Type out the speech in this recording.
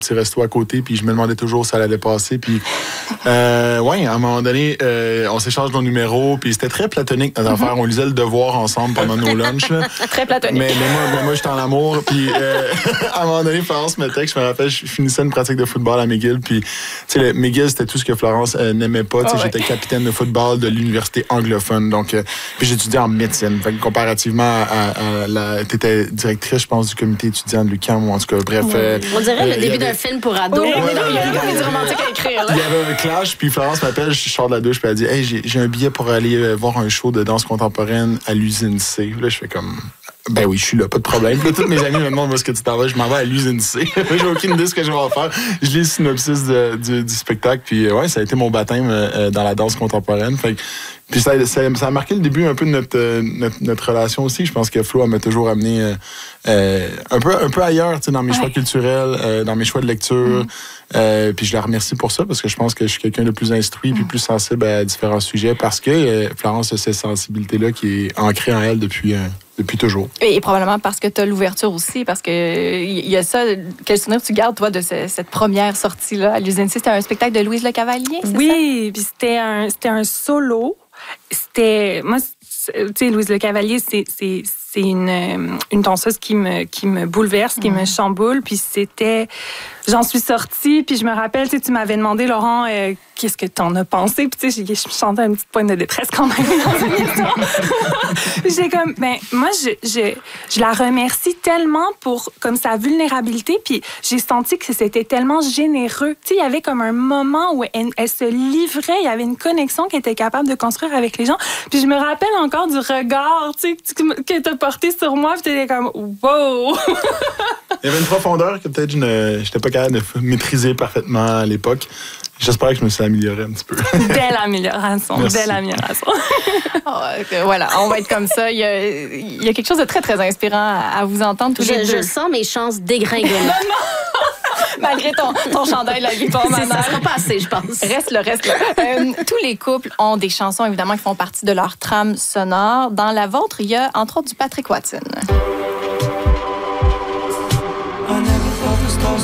petit resto à côté, puis je me demandais toujours si ça allait passer. Puis, ouais, à un moment donné, on s'échange nos numéros, puis c'était très platonique notre affaire. On lisait le devoir ensemble pendant nos lunchs. Là. Très platonique. Mais moi, j'étais en amour. Puis, à un moment donné, Florence me texte, je me rappelle, je finissais une pratique de football à McGill. Puis, tu sais, McGill, c'était tout ce que Florence n'aimait pas. Tu sais, j'étais capitaine de football de l'université anglophone. Donc, puis j'étudiais en médecine. Fait que comparativement à t'étais directrice, je pense, du comité étudiant de l'UQAM, ou en tout cas, bref. On dirait le début d'un film pour ados. Oui, mais non, il y a une comédie romantique à écrire. Là. Il y avait un clash, puis Florence m'appelle, je sors de la douche, puis elle dit « Hey, j'ai un billet pour aller voir un show de danse contemporaine à l'usine C. » Là, je fais comme... Ben oui, je suis là, pas de problème. Puis là, tous mes amis me demandent où est-ce que tu t'en vas. Je m'en vais à l'usine C. J'ai aucune idée de ce que je vais en faire. Je lis le synopsis du spectacle, puis ouais, ça a été mon baptême dans la danse contemporaine. Fait que, puis ça a marqué le début un peu de notre relation aussi. Je pense que Flo, elle m'a toujours amené un peu ailleurs, tu sais, dans mes choix culturels, dans mes choix de lecture. Puis je la remercie pour ça, parce que je pense que je suis quelqu'un de plus instruit puis plus sensible à différents sujets, parce que Florence a cette sensibilité-là qui est ancrée en elle depuis toujours. Et probablement parce que tu as l'ouverture aussi, parce que il y a ça. Quel souvenir tu gardes, toi, de cette première sortie-là à l'usine C? C'était un spectacle de Louise Lecavalier, c'est ça? Oui, puis c'était un solo. Moi, tu sais, Louise Lecavalier, c'est une danseuse qui me bouleverse, qui me chamboule. Puis j'en suis sortie, puis je me rappelle, tu m'avais demandé, Laurent, qu'est-ce que t'en as pensé? Puis tu sais, je chantais une petite pointe de détresse quand même dans une histoire. J'ai comme, moi, je la remercie tellement pour comme sa vulnérabilité, puis j'ai senti que c'était tellement généreux. Tu sais, il y avait comme un moment où elle se livrait, il y avait une connexion qu'elle était capable de construire avec les gens. Puis je me rappelle encore du regard, tu sais, que t'as porté sur moi, puis t'étais comme, wow! Il y avait une profondeur que peut-être je n'étais pas capable de maîtriser parfaitement à l'époque. J'espère que je me suis amélioré un petit peu. Belle amélioration. Merci. Belle amélioration. Voilà, on va être comme ça. Il y a quelque chose de très, très inspirant à vous entendre tous les deux. Je sens mes chances dégringoler. Malgré ton chandail, la victoire, ma mère. Ça sera pas assez, je pense. Reste là. Tous les couples ont des chansons, évidemment, qui font partie de leur trame sonore. Dans la vôtre, il y a, entre autres, du Patrick Watson.